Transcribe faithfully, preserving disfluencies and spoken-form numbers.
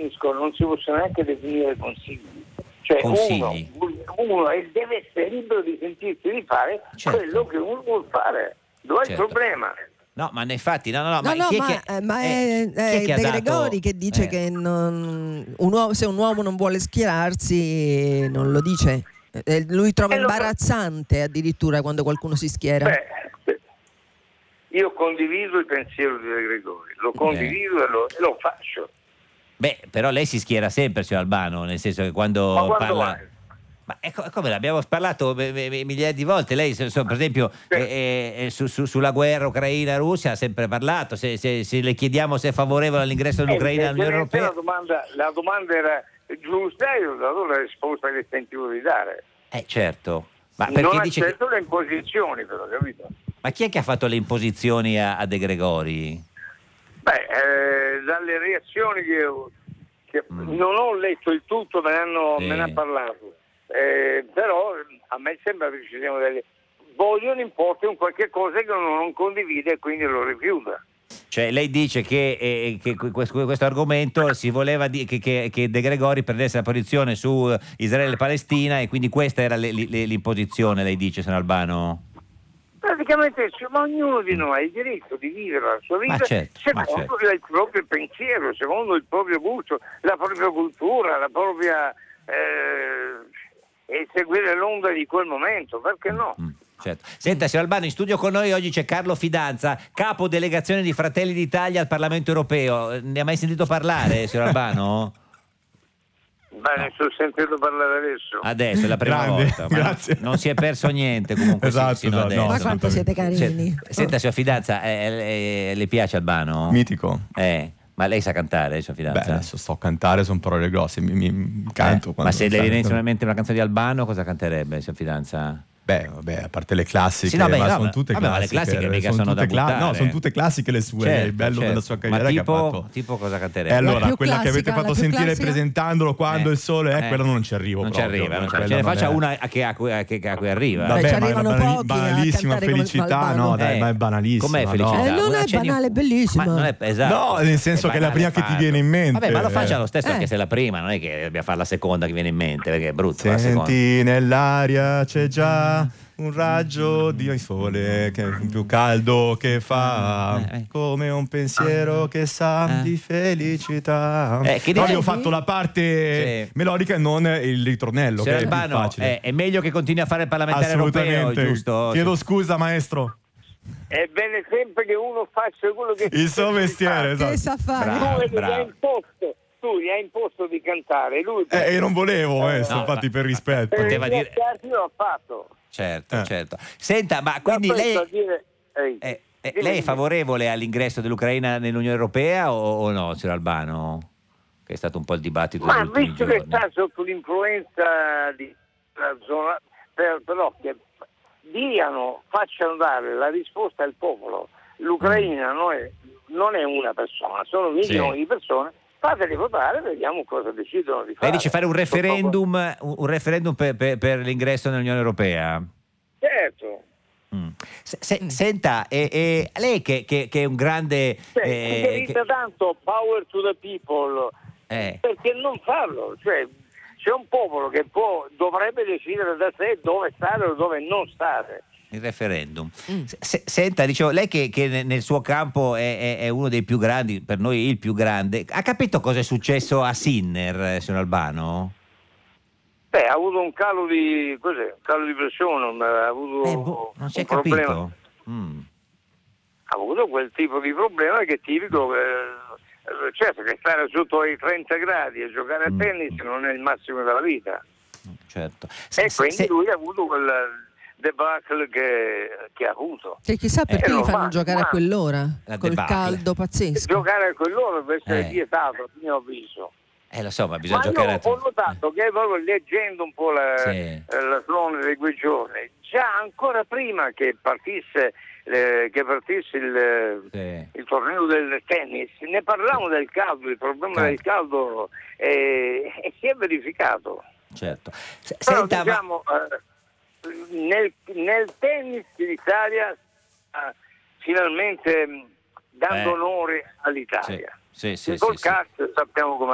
definiscono, non si possono neanche definire consigli. Cioè Consigli. uno, uno deve essere libero di sentirsi di fare Certo. quello che uno vuol fare. Dov'è Certo. il problema? No, ma infatti, no, no, no, No, ma, no, chi è ma, che, eh, ma eh, è, chi è è che ha De dato- Gregori che dice eh, che non, un uomo, se un uomo non vuole schierarsi non lo dice. Eh, lui trova Eh, lo- imbarazzante addirittura quando qualcuno si schiera. Beh, io condivido il pensiero di De Gregori, lo condivido e, lo, e lo faccio. Beh, però lei si schiera sempre, signor Albano, nel senso che quando, Ma quando parla... mai? Ma ecco, come l'abbiamo parlato eh, eh, migliaia di volte, lei so- so, per esempio Sì. eh, eh, su- su- sulla guerra Ucraina-Russia ha sempre parlato, se, se- se le chiediamo se è favorevole all'ingresso dell'Ucraina Eh, all'Unione evidentemente Europea, La domanda, la domanda era giusta e io ho dato la risposta che sentivo di dare. eh certo, ma perché Non dice che- accetto le imposizioni, però, capito? ma chi è che ha fatto le imposizioni a, a De Gregori? Beh, eh, dalle reazioni che, ho- che Mm. non ho letto il tutto, me ne hanno, Sì. me ne ha parlato. Eh, però a me sembra che ci siano delle... vogliono importi un qualche cosa che uno non condivide e quindi lo rifiuta. Cioè lei dice che, eh, che questo, questo argomento si voleva di- che, che- che De Gregori prendesse la posizione su Israele e Palestina e quindi questa era le- le- l'imposizione, lei dice, signor Albano? Praticamente cioè, ma ognuno di noi ha il diritto di vivere la sua vita Ma certo, ma secondo certo. il proprio pensiero, secondo il proprio gusto, la propria cultura, la propria eh, e seguire l'onda di quel momento, perché no? Mm, certo. Senta, signor Albano, in studio con noi oggi c'è Carlo Fidanza, capo delegazione di Fratelli d'Italia al Parlamento Europeo. Ne ha mai sentito parlare, signor Albano? Ma ne sto sentendo parlare adesso. Adesso è la prima Grande, volta. Ma grazie. non, non si è perso niente comunque Esatto, sì, sino esatto, adesso. no, Ma quanto siete carini. Se- Senta, signor Fidanza, eh, eh, le piace Albano? Mitico. Eh, ma lei sa cantare, signor Beh, Fidanza? adesso sto a cantare, sono parole grosse, mi, mi canto. Eh, quando ma se le sai, viene quando- in mente una canzone di Albano, cosa canterebbe, signor Fidanza? Beh, vabbè, a parte le classiche, Sì, no, beh, ma no, sono ma- tutte vabbè, ma le classiche. classiche mica sono da tutte cla- buttare. No, sono tutte classiche le sue, è il bello certo. della sua Ma carriera che ha tipo, fatto. tipo cosa canterebbe? E allora, più quella che avete classica, fatto la più sentire classica? presentandolo quando Eh, il sole è, eh. quella non ci arrivo non ci proprio. arriva, non ci quella arriva. Ce ne non faccia è- una a che- a cui, a che- a cui arriva. Beh, Vabbè, ci ma è arrivano banali- pochi a banalissima cantare come felicità, Albano. no, dai, Eh. ma è banalissima. Com'è no? felicità? Eh, non è Accendi- banale, è bellissima. Ma non è, esatto. No, nel senso È che è la prima banale che ti farlo. viene in mente. Vabbè, ma lo faccia lo stesso Eh. anche se è la prima, non è che dobbiamo fare la seconda che viene in mente, perché è brutto la seconda. Senti, nell'aria c'è già un raggio di sole che è più caldo che fa, Eh, eh. come un pensiero che sa Eh. di felicità. Eh, che Però dice- io ho fatto la parte Sì. melodica e non il ritornello, Signor che è più Albano, facile. è, è meglio che continui a fare il parlamentare europeo, Assolutamente. giusto? Chiedo scusa, maestro. È bene sempre che uno faccia quello che Il suo mestiere, Che esatto. sa fare? Bravo. Tu gli hai imposto, tu gli hai imposto di cantare, lui Eh, io non volevo, maestro, No, infatti, ma- per rispetto. per poteva dire- ringraziarti l'ho fatto. Certo, Eh. certo. Senta, ma quindi Ma lei, questo a dire- ehi, eh, eh, dimmi, lei è dimmi. favorevole all'ingresso dell'Ucraina nell'Unione Europea o, o no, signor Albano? Che è stato un po' il dibattito Ma degli ultimi visto che giorni. sta sotto l'influenza di la zona, per- però che diano, facciano dare la risposta al popolo. L'Ucraina non è, non è una persona, sono milioni Sì. di persone. Fateli votare, vediamo cosa decidono di fare. Lei dice fare un referendum, un un referendum per, per- per l'ingresso nell'Unione Europea? Certo. Mm. Se- se- Senta, e, e lei che, che- che è un grande... Cioè, eh, si grida che- tanto power to the people, eh, perché non farlo? Cioè, c'è un popolo che può, dovrebbe decidere da sé dove stare o dove non stare. il referendum. Se- se- senta, dicevo, lei che, che ne- nel suo campo è, è- è uno dei più grandi, per noi il più grande, ha capito cosa è successo a Sinner, eh, signor Albano? Beh, ha avuto un calo di, cos'è? Un calo di pressione, ha avuto Eh, boh, non si è un problema. capito. Mm. Ha avuto quel tipo di problema che è tipico, eh, certo che stare sotto ai trenta gradi e giocare a Mm. tennis non è il massimo della vita. Certo. Se- E se- quindi se- lui ha avuto quel debacle che, che ha avuto. Che chissà perché Eh, li fanno normale, giocare a ma- quell'ora, La col debacle. caldo pazzesco. Giocare a quell'ora deve essere Eh. vietato, a mio avviso. eh, lo so, ma bisogna Ma giocare io a... ho notato che proprio leggendo un po' la, Sì. eh, la cronaca di quei giorni, già ancora prima che partisse, eh, che partisse il, Sì. il torneo del tennis, ne parlavamo del caldo, il problema Caldo. del caldo eh, e si è verificato. Certo. Se- Però Senta, ma- diciamo, eh, nel, nel tennis l'Italia sta finalmente mh, dando Eh. onore all'Italia. Sì, sì, sì, Col sì, sì. calcio sappiamo come